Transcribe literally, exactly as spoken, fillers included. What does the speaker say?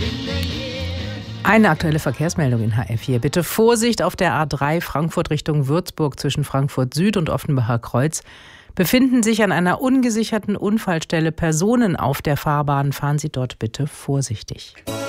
Eine aktuelle Verkehrsmeldung in H F hier. Bitte Vorsicht auf der A drei Frankfurt Richtung Würzburg zwischen Frankfurt Süd und Offenbacher Kreuz. Befinden sich an einer ungesicherten Unfallstelle Personen auf der Fahrbahn, fahren Sie dort bitte vorsichtig.